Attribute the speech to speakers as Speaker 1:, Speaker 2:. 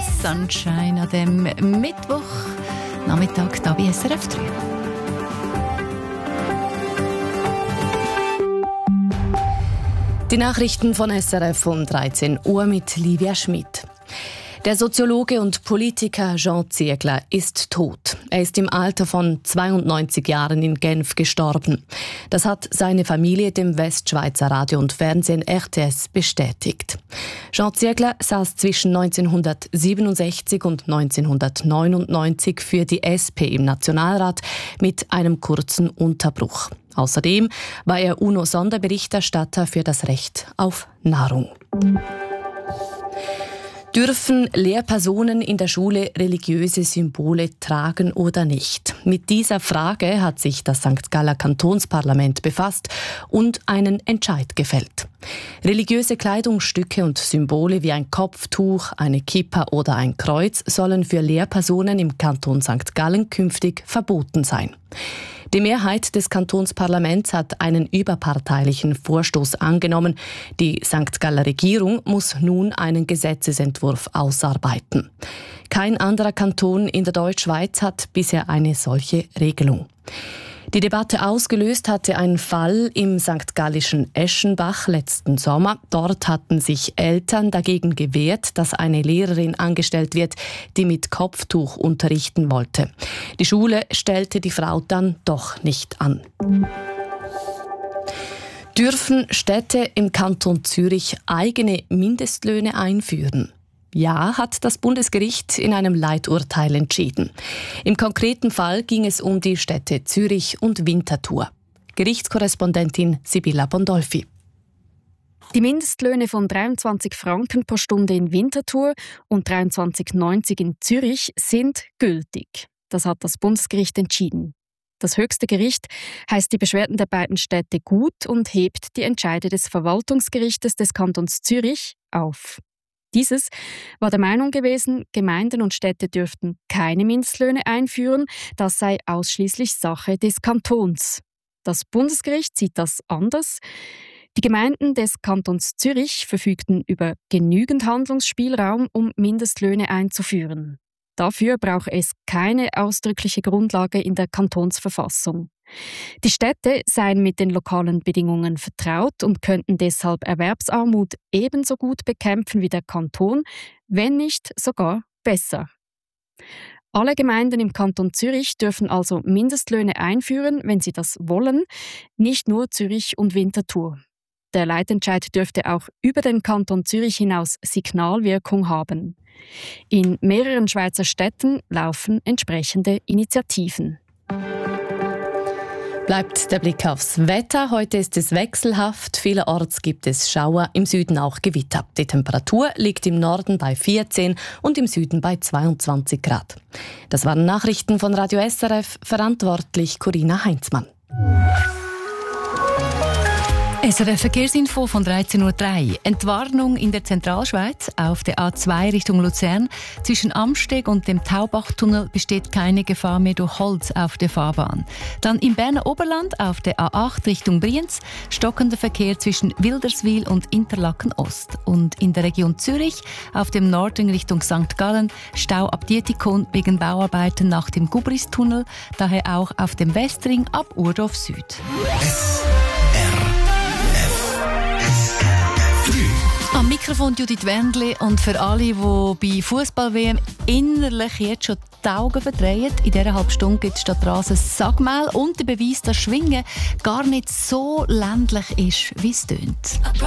Speaker 1: Sunshine an dem Mittwochnachmittag hier bei SRF 3. Die Nachrichten von SRF um 13 Uhr mit Livia Schmidt. Der Soziologe und Politiker Jean Ziegler ist tot. Er ist im Alter von 92 Jahren in Genf gestorben. Das hat seine Familie dem Westschweizer Radio und Fernsehen RTS bestätigt. Jean Ziegler saß zwischen 1967 und 1999 für die SP im Nationalrat mit einem kurzen Unterbruch. Außerdem war er UNO-Sonderberichterstatter für das Recht auf Nahrung. Dürfen Lehrpersonen in der Schule religiöse Symbole tragen oder nicht? Mit dieser Frage hat sich das St. Galler Kantonsparlament befasst und einen Entscheid gefällt. Religiöse Kleidungsstücke und Symbole wie ein Kopftuch, eine Kippa oder ein Kreuz sollen für Lehrpersonen im Kanton St. Gallen künftig verboten sein. Die Mehrheit des Kantonsparlaments hat einen überparteilichen Vorstoß angenommen. Die St. Galler Regierung muss nun einen Gesetzesentwurf ausarbeiten. Kein anderer Kanton in der Deutschschweiz hat bisher eine solche Regelung. Die Debatte ausgelöst hatte ein Fall im st. Gallischen Eschenbach letzten Sommer. Dort hatten sich Eltern dagegen gewehrt, dass eine Lehrerin angestellt wird, die mit Kopftuch unterrichten wollte. Die Schule stellte die Frau dann doch nicht an. Dürfen Städte im Kanton Zürich eigene Mindestlöhne einführen? Ja, hat das Bundesgericht in einem Leiturteil entschieden. Im konkreten Fall ging es um die Städte Zürich und Winterthur. Gerichtskorrespondentin Sibylla Bondolfi.
Speaker 2: Die Mindestlöhne von 23 Franken pro Stunde in Winterthur und 23,90 in Zürich sind gültig. Das hat das Bundesgericht entschieden. Das höchste Gericht heißt die Beschwerden der beiden Städte gut und hebt die Entscheide des Verwaltungsgerichtes des Kantons Zürich auf. Dieses war der Meinung gewesen, Gemeinden und Städte dürften keine Mindestlöhne einführen, das sei ausschließlich Sache des Kantons. Das Bundesgericht sieht das anders. Die Gemeinden des Kantons Zürich verfügten über genügend Handlungsspielraum, um Mindestlöhne einzuführen. Dafür brauche es keine ausdrückliche Grundlage in der Kantonsverfassung. Die Städte seien mit den lokalen Bedingungen vertraut und könnten deshalb Erwerbsarmut ebenso gut bekämpfen wie der Kanton, wenn nicht sogar besser. Alle Gemeinden im Kanton Zürich dürfen also Mindestlöhne einführen, wenn sie das wollen, nicht nur Zürich und Winterthur. Der Leitentscheid dürfte auch über den Kanton Zürich hinaus Signalwirkung haben. In mehreren Schweizer Städten laufen entsprechende Initiativen.
Speaker 1: Bleibt der Blick aufs Wetter. Heute ist es wechselhaft. Vielerorts gibt es Schauer, im Süden auch Gewitter. Die Temperatur liegt im Norden bei 14 und im Süden bei 22 Grad. Das waren Nachrichten von Radio SRF, verantwortlich Corinna Heinzmann.
Speaker 3: SRF Verkehrsinfo von 13.03 Uhr. Entwarnung in der Zentralschweiz auf der A2 Richtung Luzern. Zwischen Amsteg und dem Taubachtunnel besteht keine Gefahr mehr durch Holz auf der Fahrbahn. Dann im Berner Oberland auf der A8 Richtung Brienz stockender Verkehr zwischen Wilderswil und Interlaken Ost. Und in der Region Zürich auf dem Norden Richtung St. Gallen Stau ab Dietikon wegen Bauarbeiten nach dem Gubristunnel. Daher auch auf dem Westring ab Urdorf Süd. Am Mikrofon Judith Wendli und für alle, die bei Fußball-WM innerlich jetzt schon die Augen verdrehen, in dieser halben Stunde gibt es statt Rasen Sackmehl und der Beweis, dass Schwingen gar nicht so ländlich ist, wie es tönt.